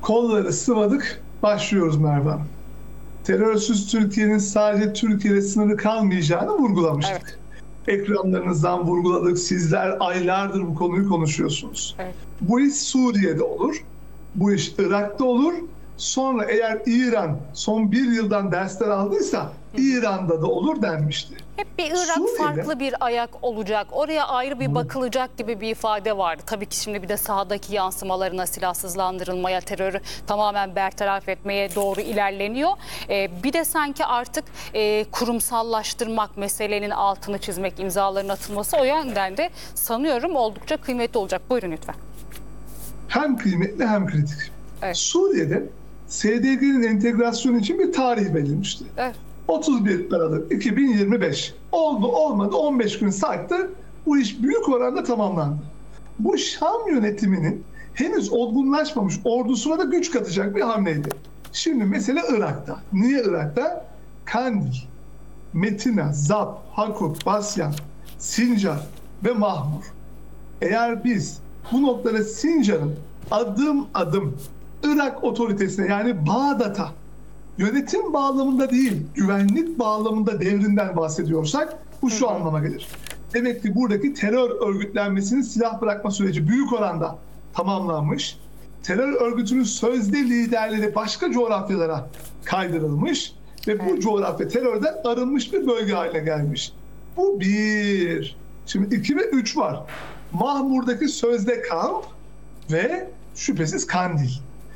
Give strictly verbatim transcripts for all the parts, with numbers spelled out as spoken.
Kolları sıvadık, başlıyoruz Merve Hanım. Terörsüz Türkiye'nin sadece Türkiye'de sınırı kalmayacağını vurgulamıştık. Evet. Ekranlarınızdan vurguladık, sizler aylardır bu konuyu konuşuyorsunuz. Evet. Bu iş Suriye'de olur, bu iş Irak'ta olur. Sonra eğer İran son bir yıldan dersler aldıysa İran'da da olur denmişti. Hep bir Irak Suriye'de farklı bir ayak olacak, oraya ayrı bir bakılacak gibi bir ifade vardı. Tabii ki şimdi bir de sahadaki yansımalarına, silahsızlandırılmaya, terörü tamamen bertaraf etmeye doğru ilerleniyor. Ee, bir de sanki artık e, kurumsallaştırmak, meselenin altını çizmek, imzaların atılması o yönden de sanıyorum oldukça kıymetli olacak. Buyurun lütfen. Hem kıymetli hem kritik. Evet. Suriye'de S D G'nin entegrasyonu için bir tarih verilmişti. Evet. otuz bir Aralık iki bin yirmi beş. Oldu olmadı on beş gün sarktı. Bu iş büyük oranda tamamlandı. Bu Şam yönetiminin henüz olgunlaşmamış ordusuna da güç katacak bir hamleydi. Şimdi mesele Irak'ta. Niye Irak'ta? Kandil, Metina, Zap, Hakuk, Basyan, Sincar ve Mahmur. Eğer biz bu noktada Sincar'ın adım adım Irak otoritesine, yani Bağdat'a, yönetim bağlamında değil, güvenlik bağlamında devrinden bahsediyorsak bu şu anlama gelir. Demek ki buradaki terör örgütlenmesinin silah bırakma süreci büyük oranda tamamlanmış. Terör örgütünün sözde liderleri başka coğrafyalara kaydırılmış ve bu coğrafya terörden arınmış bir bölge haline gelmiş. Bu bir. Şimdi iki ve üç var. Mahmur'daki sözde kamp ve şüphesiz Kandil.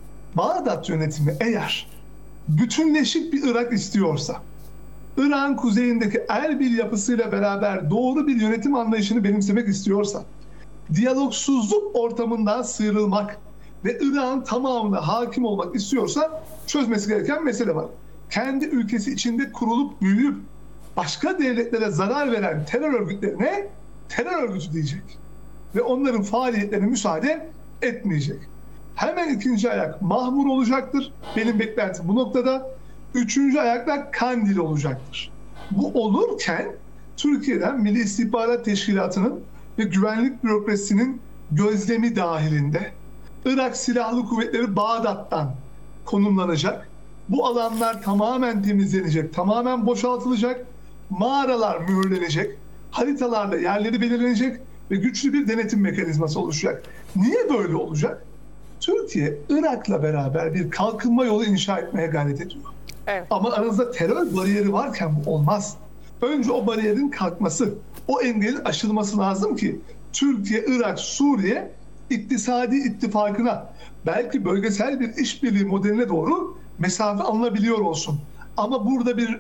Bağdat yönetimi eğer bütünleşik bir Irak istiyorsa, Irak'ın kuzeyindeki Erbil yapısıyla beraber doğru bir yönetim anlayışını benimsemek istiyorsa, diyalogsuzluk ortamından sıyrılmak ve Irak'ın tamamına hakim olmak istiyorsa çözmesi gereken mesele var. Kendi ülkesi içinde kurulup büyüyüp başka devletlere zarar veren terör örgütlerine terör örgütü diyecek. Ve onların faaliyetlerine müsaade etmeyecek. Hemen ikinci ayak Mahmur olacaktır. Benim beklentim bu noktada. Üçüncü ayak da Kandil olacaktır. Bu olurken Türkiye'den Milli İstihbarat Teşkilatı'nın ve güvenlik bürokrasisinin gözlemi dahilinde Irak Silahlı Kuvvetleri Bağdat'tan konumlanacak. Bu alanlar tamamen temizlenecek, tamamen boşaltılacak. Mağaralar mühürlenecek, haritalarla yerleri belirlenecek ve güçlü bir denetim mekanizması oluşacak. Niye böyle olacak? Türkiye, Irak'la beraber bir kalkınma yolu inşa etmeye gayret ediyor. Evet. Ama aranızda terör bariyeri varken bu olmaz. Önce o bariyerin kalkması, o engelin aşılması lazım ki Türkiye, Irak, Suriye iktisadi ittifakına, belki bölgesel bir işbirliği modeline doğru mesafe alınabiliyor olsun. Ama burada bir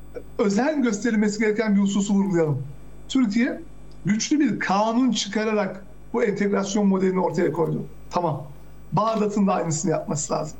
özen gösterilmesi gereken bir hususu vurgulayalım. Türkiye güçlü bir kanun çıkararak bu entegrasyon modelini ortaya koydu. Tamam. Bağdat'ın da aynısını yapması lazım.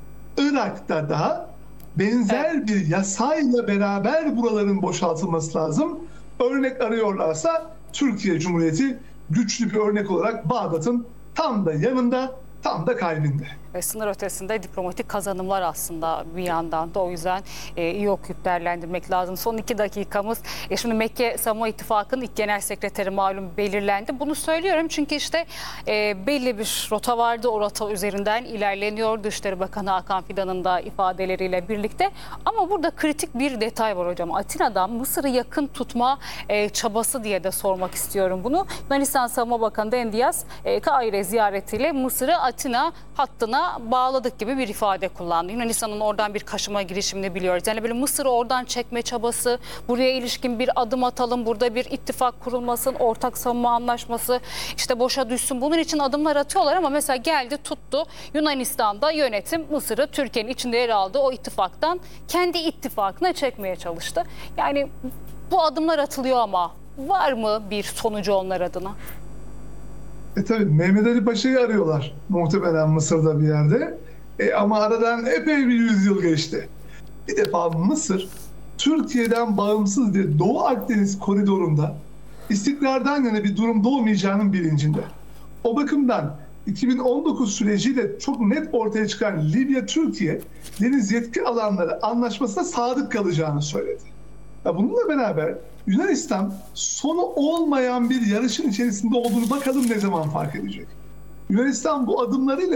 Irak'ta da benzer evet. bir yasayla beraber buraların boşaltılması lazım. Örnek arıyorlarsa Türkiye Cumhuriyeti güçlü bir örnek olarak Bağdat'ın tam da yanında, tam da kalbinde. Ve sınır ötesinde diplomatik kazanımlar aslında bir yandan da, o yüzden e, iyi okuyup değerlendirmek lazım. Son iki dakikamız. E, şimdi Mekke Savunma İttifakı'nın ilk genel sekreteri malum belirlendi. Bunu söylüyorum çünkü işte e, belli bir rota vardı. O rota üzerinden ilerleniyor. Dışişleri Bakanı Hakan Fidan'ın da ifadeleriyle birlikte. Ama burada kritik bir detay var hocam. Atina'dan Mısır'ı yakın tutma e, çabası diye de sormak istiyorum bunu. Yunanistan Savunma Bakanı Dendias e, Kahire ziyaretiyle Mısır'ı Atina hattına bağladık gibi bir ifade kullandı. Yunanistan'ın oradan bir kaşıma girişimini biliyoruz. Yani böyle Mısır'ı oradan çekme çabası, buraya ilişkin bir adım atalım, burada bir ittifak kurulmasın, ortak savunma anlaşması işte boşa düşsün. Bunun için adımlar atıyorlar ama mesela geldi tuttu Yunanistan'da yönetim Mısır'ı Türkiye'nin içinde yer aldığı o ittifaktan kendi ittifakına çekmeye çalıştı. Yani bu adımlar atılıyor ama var mı bir sonucu onlar adına? E tabii Mehmet Ali Paşa'yı arıyorlar muhtemelen Mısır'da bir yerde. E ama aradan epey bir yüzyıl geçti. Bir defa Mısır, Türkiye'den bağımsız bir Doğu Akdeniz koridorunda istikrardan yana bir durum doğmayacağının bilincinde. O bakımdan iki bin on dokuz süreciyle çok net ortaya çıkan Libya-Türkiye deniz yetki alanları anlaşmasına sadık kalacağını söyledi. Ya bununla beraber Yunanistan sonu olmayan bir yarışın içerisinde olduğunu bakalım ne zaman fark edecek. Yunanistan bu adımlarıyla